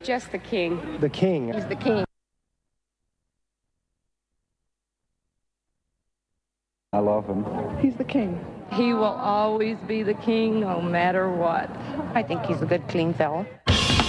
just the king. The king. He's the king. I love him. He's the king. He will always be the king no matter what. I think he's a good, clean fella.